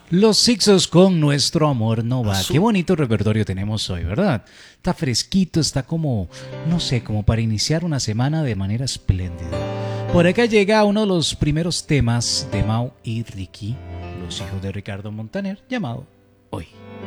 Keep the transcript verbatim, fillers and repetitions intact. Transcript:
Los Sixos con Nuestro Amor No Va. Qué bonito repertorio tenemos hoy, ¿verdad? Está fresquito, está como, no sé, como para iniciar una semana de manera espléndida. Por acá llega uno de los primeros temas de Mau y Ricky, los hijos de Ricardo Montaner, llamado Hoy.